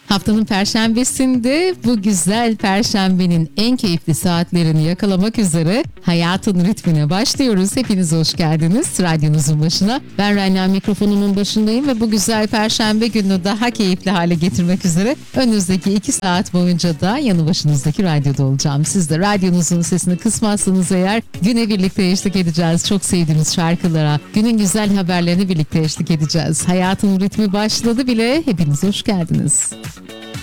Haftanın Perşembesinde bu güzel Perşembenin en keyifli saatlerini yakalamak üzere hayatın ritmine başlıyoruz. Hepiniz hoş geldiniz radyonuzun başına. Ben Rayna, mikrofonumun başındayım ve bu güzel Perşembe gününü daha keyifli hale getirmek üzere önümüzdeki 2 saat boyunca da yanı başınızdaki radyoda olacağım. Siz de radyonuzun sesini kısmazsanız eğer güne birlikte eşlik edeceğiz. Çok sevdiğimiz şarkılara, günün güzel haberlerini birlikte eşlik edeceğiz. Hayatın ritmi başladı bile. Hepiniz hoş geldiniz.